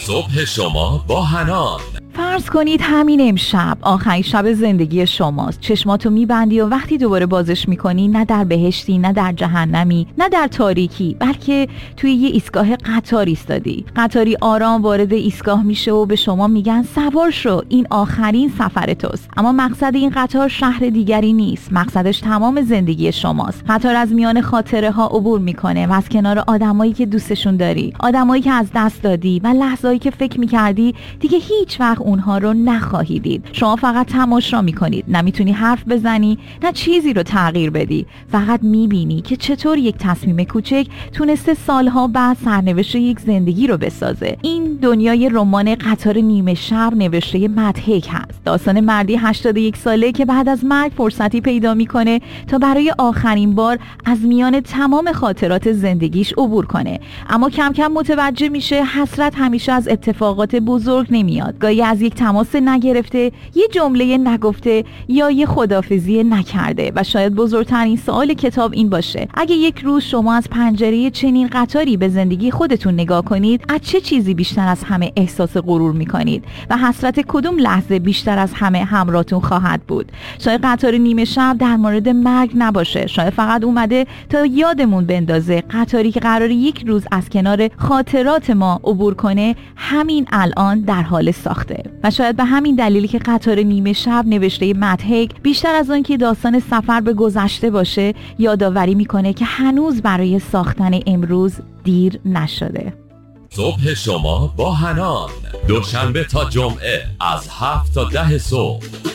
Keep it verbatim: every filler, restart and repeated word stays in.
صبح شما با حنان. فرض کنید همین امشب آخرین شب زندگی شماست. چشماتو میبندی و وقتی دوباره بازش میکنی نه در بهشتی، نه در جهنمی، نه در تاریکی، بلکه توی یه ایستگاه قطار ایستادی. قطاری آرام وارد ایستگاه میشه و به شما میگن سوار شو، این آخرین سفر توست. اما مقصد این قطار شهر دیگری نیست، مقصدش تمام زندگی شماست. قطار از میان خاطره ها عبور میکنه و از کنار آدمایی که دوستشون داری، آدمایی که از دست دادی و لحظه‌ای که فکر میکردی دیگه هیچ وقت اونها رو نخواهی دید. شما فقط تماشا میکنید، نمیتونی حرف بزنی، نه چیزی رو تغییر بدی. فقط میبینی که چطور یک تصمیم کوچک تونسته سالها بعد سرنوشت یک زندگی رو بسازه. این دنیای رمان قطار نیمه شب نوشته مضحک هست. داستان مردی هشتاد و یک ساله که بعد از مرگ فرصتی پیدا میکنه تا برای آخرین بار از میان تمام خاطرات زندگیش عبور کنه. اما کم کم متوجه میشه حسرت همیشه از اتفاقات بزرگ نمیاد. گاهی از یک تماس نگرفته، یه جمله نگفته یا یه خدافزی نکرده. و شاید بزرگترین سوال کتاب این باشه: اگه یک روز شما از پنجره چنین قطاری به زندگی خودتون نگاه کنید، از چه چیزی بیشتر از همه احساس غرور میکنید و حسرت کدوم لحظه بیشتر از همه همراهتون خواهد بود؟ شاید قطار نیمه شب در مورد مرگ نباشه، شاید فقط اومده تا یادمون بندازه قطاری که قراره یک روز از کنار خاطرات ما عبور کنه همین الان در حال ساخته. و شاید به همین دلیلی که قطار نیمه شب نوشته مضحک بیشتر از اون که داستان سفر به گذشته باشه یادآوری میکنه که هنوز برای ساختن امروز دیر نشده. صبح شما با حنان، دوشنبه تا جمعه از هفت تا ده صبح.